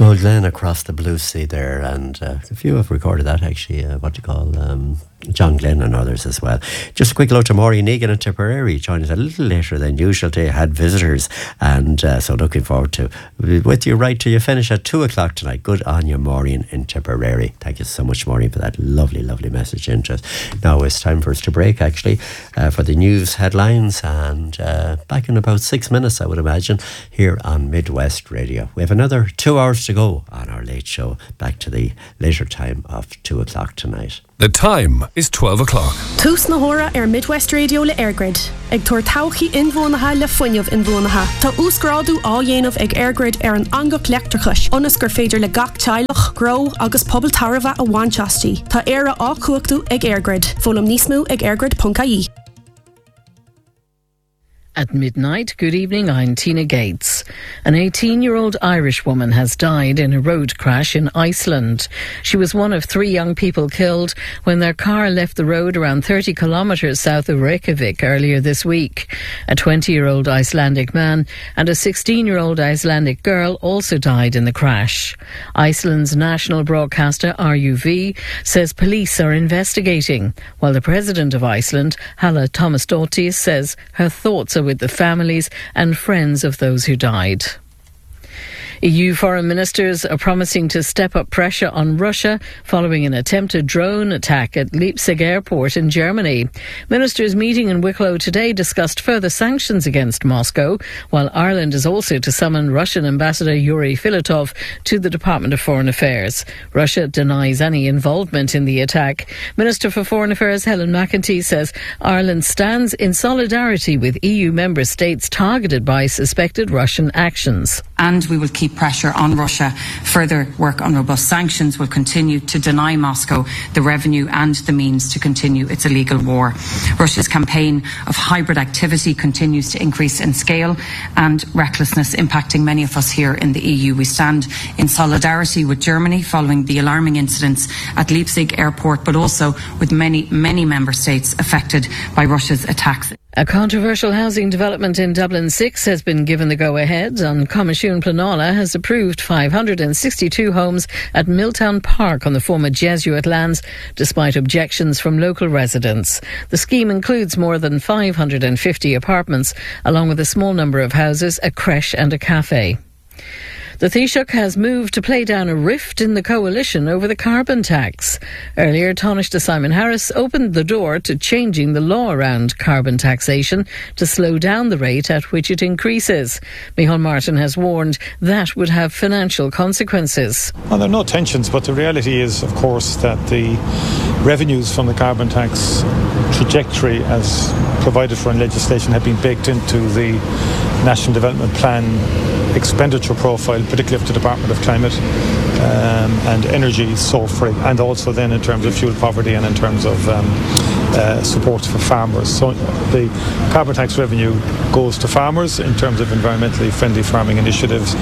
Small Glen across the blue sea there, and a few have recorded that actually, John Glenn and others as well. Just a quick hello to Maureen Egan and Tipperary, joined us a little later than usual. They had visitors, and so looking forward to with you right till you finish at 2 o'clock tonight. Good on you, Maureen in Tipperary. Thank you so much, Maureen, for that lovely message into us. Now it's time for us to break actually for the news headlines, and back in about 6 minutes I would imagine here on Midwest Radio. We have another 2 hours to go on our late show, back to the later time of 2 o'clock tonight. The time is 12 o'clock. Tús na hora Midwest Radio le Airgrid. Ag tuair tauchaí inmhónatha le fuinneamh inmhónatha. Tá úsgráadú á dhéanamh ag Airgrid an angach leachtarchais. Onas gur féidir le gach teilech, gró agus pobl tarbha a bhainteastí. Tá éire á cuachtú ag Airgrid. Fólam níos mó ag airgrid.ie. At midnight, good evening, I'm Tina Gates. An 18-year-old Irish woman has died in a road crash in Iceland. She was one of 3 young people killed when their car left the road around 30 kilometres south of Reykjavik earlier this week. A 20-year-old Icelandic man and a 16-year-old Icelandic girl also died in the crash. Iceland's national broadcaster RUV says police are investigating, while the president of Iceland, Halla Tomasdóttir, says her thoughts are with the families and friends of those who died. EU foreign ministers are promising to step up pressure on Russia following an attempted drone attack at Leipzig airport in Germany. Ministers meeting in Wicklow today discussed further sanctions against Moscow, while Ireland is also to summon Russian Ambassador Yuri Filatov to the Department of Foreign Affairs. Russia denies any involvement in the attack. Minister for Foreign Affairs Helen McEntee says Ireland stands in solidarity with EU member states targeted by suspected Russian actions. And we will keep pressure on Russia. Further work on robust sanctions will continue to deny Moscow the revenue and the means to continue its illegal war. Russia's campaign of hybrid activity continues to increase in scale and recklessness impacting many of us here in the EU. We stand in solidarity with Germany following the alarming incidents at Leipzig airport, but also with many member states affected by Russia's attacks. A controversial housing development in Dublin 6 has been given the go-ahead, and Comisiún Pleanála has approved 562 homes at Milltown Park on the former Jesuit lands, despite objections from local residents. The scheme includes more than 550 apartments, along with a small number of houses, a creche and a cafe. The Taoiseach has moved to play down a rift in the coalition over the carbon tax. Earlier, Taoiseach Simon Harris opened the door to changing the law around carbon taxation to slow down the rate at which it increases. Micheál Martin has warned that would have financial consequences. Well, there are no tensions, but the reality is, of course, that the revenues from the carbon tax trajectory as provided for in legislation have been baked into the National Development Plan expenditure profile, particularly of the Department of Climate and Energy, and also then in terms of fuel poverty and in terms of support for farmers. So the carbon tax revenue goes to farmers in terms of environmentally friendly farming initiatives.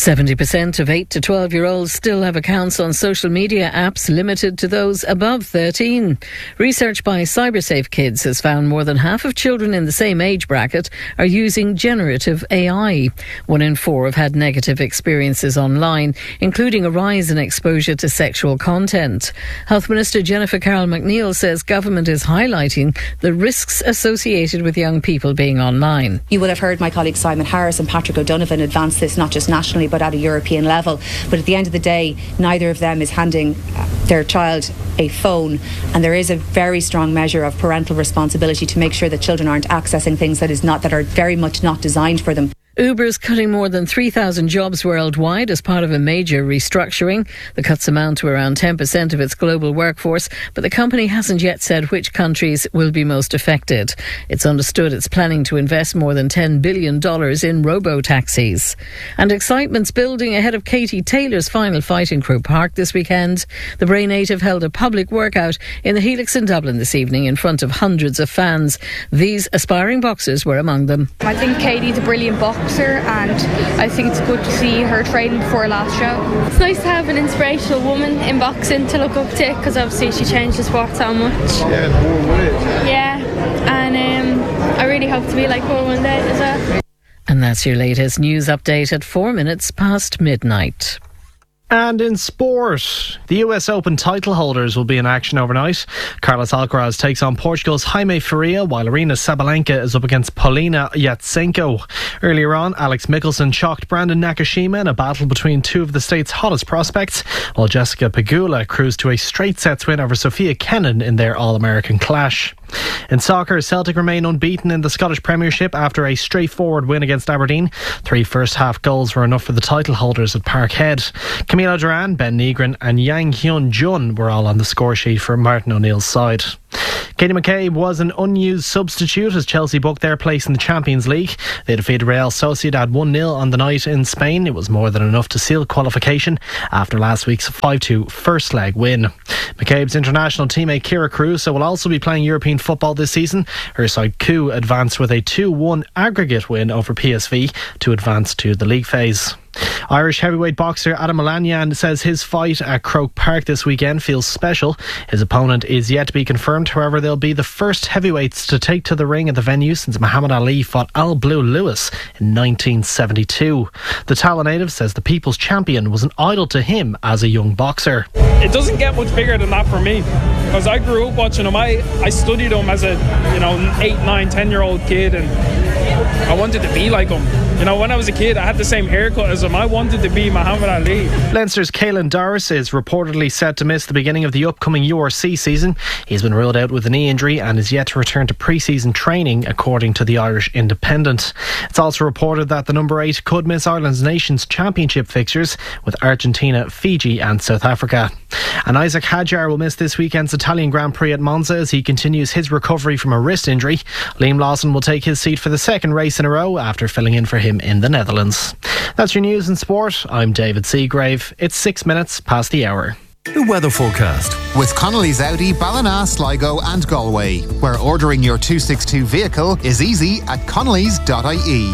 70% of 8 to 12-year-olds still have accounts on social media apps limited to those above 13. Research by CyberSafe Kids has found more than half of children in the same age bracket are using generative AI. 1 in 4 have had negative experiences online, including a rise in exposure to sexual content. Health Minister Jennifer Carroll McNeil says government is highlighting the risks associated with young people being online. You will have heard my colleagues Simon Harris and Patrick O'Donovan advance this not just nationally but at a European level. But at the end of the day, neither of them is handing their child a phone, and there is a very strong measure of parental responsibility to make sure that children aren't accessing things that are very much not designed for them. Uber's cutting more than 3,000 jobs worldwide as part of a major restructuring. The cuts amount to around 10% of its global workforce, but the company hasn't yet said which countries will be most affected. It's understood it's planning to invest more than $10 billion in robo-taxis. And excitement's building ahead of Katie Taylor's final fight in Croke Park this weekend. The Bray native held a public workout in the Helix in Dublin this evening in front of hundreds of fans. These aspiring boxers were among them. I think Katie's a brilliant boxer, and I think it's good to see her training before her last show. It's nice to have an inspirational woman in boxing to look up to, because obviously she changed the sport so much. Yeah, and I really hope to be like her one day as well. And that's your latest news update at 4 minutes past midnight. And in sport, the US Open title holders will be in action overnight. Carlos Alcaraz takes on Portugal's Jaime Faria, while Aryna Sabalenka is up against Paulina Yatsenko. Earlier on, Alex Michelsen shocked Brandon Nakashima in a battle between two of the state's hottest prospects, while Jessica Pegula cruised to a straight sets win over Sophia Kenin in their All-American clash. In soccer, Celtic remain unbeaten in the Scottish Premiership after a straightforward win against Aberdeen. 3 first-half goals were enough for the title holders at Parkhead. Camilo Duran, Ben Nigren and Yang Hyun Jun were all on the score sheet for Martin O'Neill's side. Katie McCabe was an unused substitute as Chelsea booked their place in the Champions League. They defeated Real Sociedad 1-0 on the night in Spain. It was more than enough to seal qualification after last week's 5-2 first leg win. McCabe's international teammate Kira Caruso will also be playing European football this season. Her side Coup advanced with a 2-1 aggregate win over PSV to advance to the league phase. Irish heavyweight boxer Adam Malagnan says his fight at Croke Park this weekend feels special. His opponent is yet to be confirmed. However, they'll be the first heavyweights to take to the ring at the venue since Muhammad Ali fought Al Blue Lewis in 1972. The Tala native says the people's champion was an idol to him as a young boxer. It doesn't get much bigger than that for me, because I grew up watching him. I studied him as a 8, 9, 10-year-old kid, and I wanted to be like him. When I was a kid, I had the same haircut as him. I wanted to be Muhammad Ali. Leinster's Caelan Doris is reportedly set to miss the beginning of the upcoming URC season. He's been ruled out with a knee injury and is yet to return to pre-season training, according to the Irish Independent. It's also reported that the number 8 could miss Ireland's Nations Championship fixtures with Argentina, Fiji and South Africa. And Isaac Hadjar will miss this weekend's Italian Grand Prix at Monza as he continues his recovery from a wrist injury. Liam Lawson will take his seat for the second race in a row after filling in for him in the Netherlands. That's your news and sport. I'm David Seagrave. It's 6 minutes past the hour. The weather forecast with Connolly's Audi, Ballina, Sligo and Galway, where ordering your 262 vehicle is easy at connellys.ie.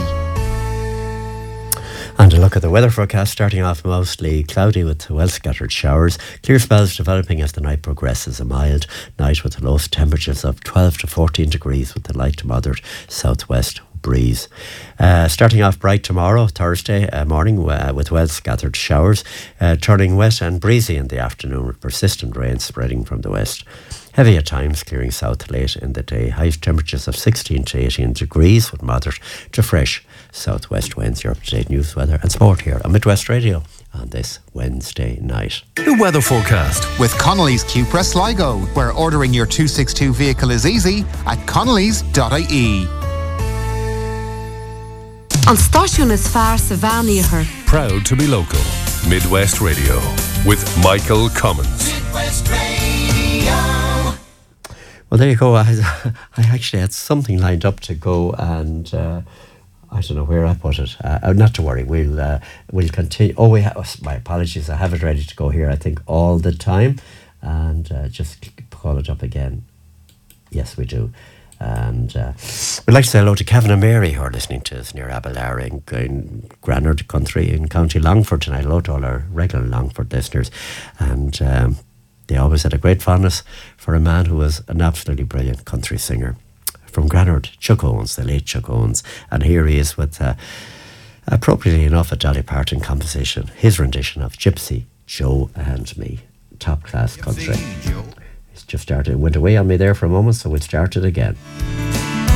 And a look at the weather forecast, starting off mostly cloudy with well-scattered showers. Clear spells developing as the night progresses. A mild night with the lowest temperatures of 12 to 14 degrees with a light to moderate southwest breeze. Starting off bright tomorrow, Thursday morning, with well-scattered showers, turning wet and breezy in the afternoon with persistent rain spreading from the west. Heavy at times, clearing south late in the day. High temperatures of 16 to 18 degrees with moderate to fresh southwest winds. Your up-to-date news, weather and sport here on Midwest Radio on this Wednesday night. The weather forecast with Connolly's Cupra Sligo, where ordering your 262 vehicle is easy at connellys.ie. An stáisiún is fearr sa bheaníochar. Proud to be local. Midwest Radio with Michael Cummins. Midwest Radio. Well, there you go. I actually had something lined up to go, and I don't know where I put it. Not to worry. We'll continue. Oh, my apologies. I have it ready to go here, I think, all the time, and just call it up again. Yes, we do. And we'd like to say hello to Kevin and Mary, who are listening to us near Abelara in Granard Country in County Longford tonight. Hello to all our regular Longford listeners. And they always had a great fondness for a man who was an absolutely brilliant country singer. From Granard, Chuck Owens, the late Chuck Owens. And here he is with, appropriately enough, a Dolly Parton composition, his rendition of Gypsy, Joe and Me. Top class country. It's just started. It went away on me there for a moment, so we'll start it again.